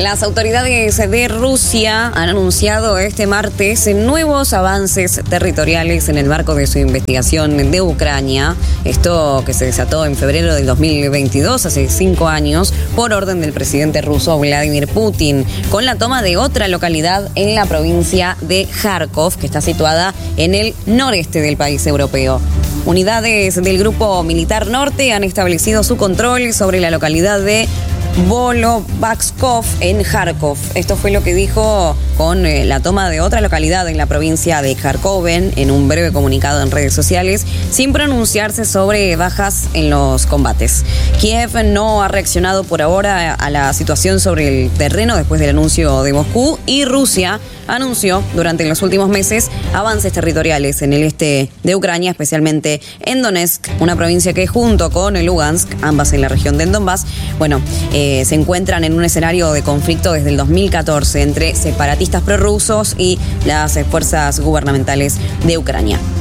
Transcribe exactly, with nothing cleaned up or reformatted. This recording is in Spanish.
Las autoridades de Rusia han anunciado este martes nuevos avances territoriales en el marco de su investigación de Ucrania. Esto que se desató en febrero del dos mil veintidós, hace cinco años, por orden del presidente ruso Vladimir Putin, con la toma de otra localidad en la provincia de Kharkov, que está situada en el noreste del país europeo. Unidades del Grupo Militar Norte han establecido su control sobre la localidad de Volobakskov en Kharkov. Esto fue lo que dijo con eh, la toma de otra localidad en la provincia de Kharkoven en un breve comunicado en redes sociales, sin pronunciarse sobre bajas en los combates. Kiev no ha reaccionado por ahora a la situación sobre el terreno después del anuncio de Moscú, y Rusia anunció durante los últimos meses avances territoriales en el este de Ucrania, especialmente en Donetsk, una provincia que junto con Lugansk, ambas en la región del Donbass, bueno, eh, se encuentran en un escenario de conflicto desde el dos mil catorce entre separatistas prorrusos y las fuerzas gubernamentales de Ucrania.